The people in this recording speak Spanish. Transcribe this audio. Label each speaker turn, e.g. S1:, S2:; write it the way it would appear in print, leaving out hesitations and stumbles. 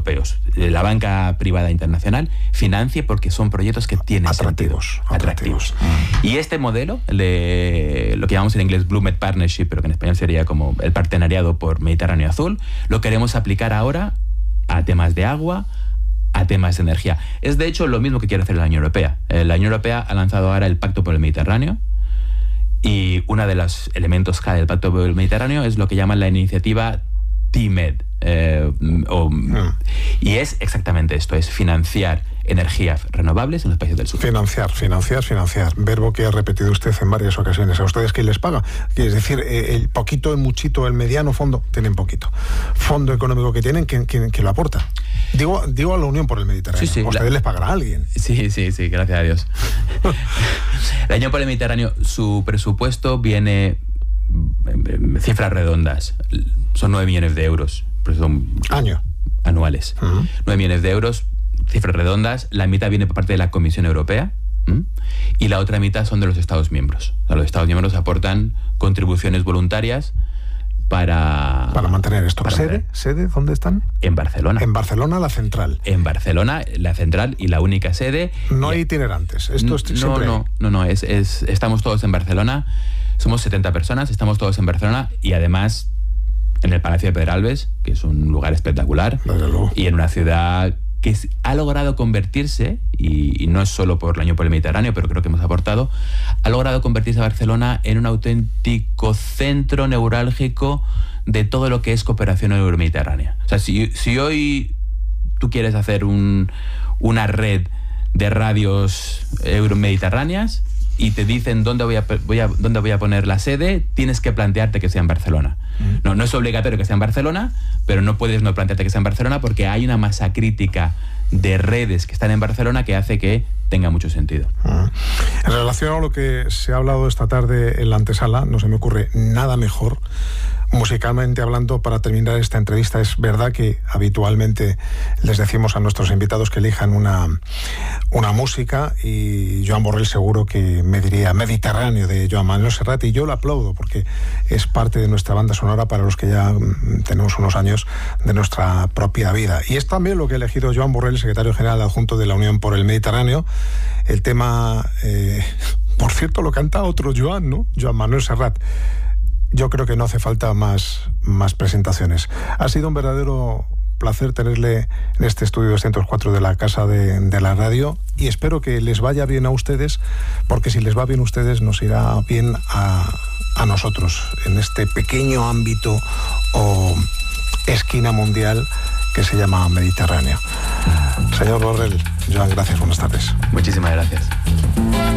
S1: europeos, la banca privada internacional, financie porque son proyectos que tienen atractivos. Y este modelo, de lo que llamamos en inglés Blue Med Partnership, pero que en español sería como el partenariado por Mediterráneo Azul, lo queremos aplicar ahora a temas de agua, a temas de energía. Es de hecho lo mismo que quiere hacer la Unión Europea. La Unión Europea ha lanzado ahora el Pacto por el Mediterráneo, y uno de los elementos clave del Pacto por el Mediterráneo es lo que llaman la iniciativa TMED. Y es exactamente esto, es financiar energías renovables en los países del sur.
S2: Financiar, verbo que ha repetido usted en varias ocasiones. ¿A ustedes quién les paga? Es decir, el poquito, el muchito, el mediano fondo, tienen poquito. Fondo económico que tienen, ¿quién lo aporta? Digo a la Unión por el Mediterráneo.
S1: Sí,
S2: ¿A ustedes les pagará alguien?
S1: Sí, gracias a Dios. La Unión por el Mediterráneo, su presupuesto viene cifras redondas, son 9 millones de euros. Son anuales. 9 millones de euros, cifras redondas. La mitad viene por parte de la Comisión Europea y la otra mitad son de los Estados miembros. O sea, los Estados miembros aportan contribuciones voluntarias para
S2: mantener esto. ¿Sede? ¿Dónde están?
S1: En Barcelona.
S2: En Barcelona, la central.
S1: En Barcelona, la central y la única sede.
S2: No hay itinerantes. Esto
S1: No. Estamos todos en Barcelona. Somos 70 personas, estamos todos en Barcelona y además en el Palacio de Pedralbes, que es un lugar espectacular, y en una ciudad que ha logrado convertirse, y no es solo por el Año por el Mediterráneo, pero creo que hemos aportado, ha logrado convertirse Barcelona en un auténtico centro neurálgico de todo lo que es cooperación euromediterránea. O sea, si hoy tú quieres hacer una red de radios euromediterráneas y te dicen dónde voy a poner la sede, tienes que plantearte que sea en Barcelona. No es obligatorio que sea en Barcelona, pero no puedes no plantearte que sea en Barcelona porque hay una masa crítica de redes que están en Barcelona que hace que tenga mucho sentido.
S2: En relación a lo que se ha hablado esta tarde en la antesala, no se me ocurre nada mejor, musicalmente hablando, para terminar esta entrevista. Es verdad que habitualmente les decimos a nuestros invitados que elijan una música, y Joan Borrell seguro que me diría Mediterráneo de Joan Manuel Serrat, y yo lo aplaudo porque es parte de nuestra banda sonora para los que ya tenemos unos años de nuestra propia vida. Y es también lo que ha elegido Joan Borrell, secretario general adjunto de la Unión por el Mediterráneo. El tema, por cierto, lo canta otro Joan, ¿no? Joan Manuel Serrat. Yo creo que no hace falta más presentaciones. Ha sido un verdadero placer tenerle en este estudio 204 de la Casa de la Radio, y espero que les vaya bien a ustedes, porque si les va bien a ustedes nos irá bien a nosotros en este pequeño ámbito o esquina mundial que se llama Mediterráneo. Señor Borrell, Joan, gracias, buenas tardes.
S1: Muchísimas gracias.